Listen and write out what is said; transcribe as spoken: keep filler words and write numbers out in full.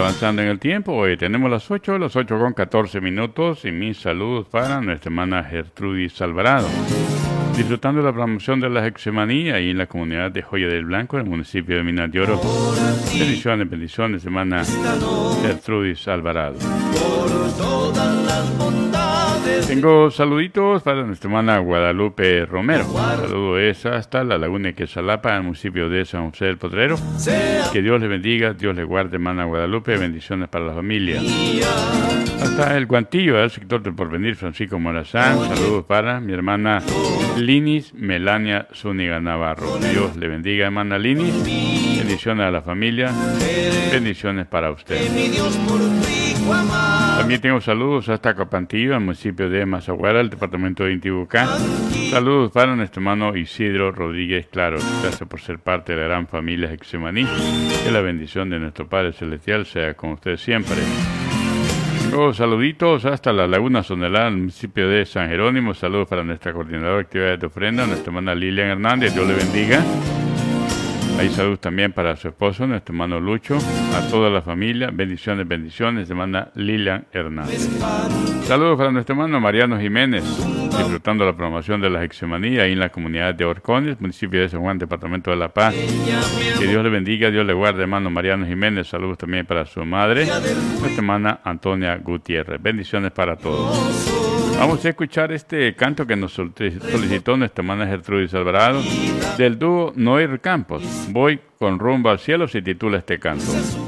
avanzando en el tiempo. Hoy tenemos las ocho, las ocho con catorce minutos y mis saludos para nuestra hermana Gertrudis Alvarado. Disfrutando la promoción de la Hexemanía ahí en la comunidad de Joya del Blanco, en el municipio de Minas de Oro. Bendiciones, bendiciones, hermana Gertrudis Alvarado. Tengo saluditos para nuestra hermana Guadalupe Romero. Saludo es hasta la Laguna de Quesalapa, en el municipio de San José del Potrero. Que Dios le bendiga, Dios le guarde, hermana Guadalupe. Bendiciones para la familia. Hasta el Guantillo, el sector del Porvenir, Francisco Morazán. Saludos para mi hermana Linis Melania Zúñiga Navarro. Dios le bendiga, hermana Linis. Bendiciones a la familia. Bendiciones para usted. También tengo saludos hasta Capantillo, al municipio de Mazaguara, el departamento de Intibucá. Saludos para nuestro hermano Isidro Rodríguez Claro. Gracias por ser parte de la gran familia Hexemaní. Que la bendición de nuestro Padre Celestial sea con usted siempre. Luego saluditos hasta la Laguna Sonelada, el municipio de San Jerónimo. Saludos para nuestra coordinadora de actividades de ofrenda, nuestra hermana Lilian Hernández. Dios le bendiga. Hay saludos también para su esposo, nuestro hermano Lucho, a toda la familia. Bendiciones, bendiciones, hermana Lilian Hernández. Saludos para nuestro hermano Mariano Jiménez, disfrutando la promoción de la Hexemanía ahí en la comunidad de Orcones, municipio de San Juan, departamento de La Paz. Que Dios le bendiga, Dios le guarde, hermano Mariano Jiménez. Saludos también para su madre, nuestra hermana Antonia Gutiérrez. Bendiciones para todos. Vamos a escuchar este canto que nos solicitó nuestra hermana Gertrudis Alvarado, del dúo Noir Campos. Voy con rumbo al cielo, se titula este canto.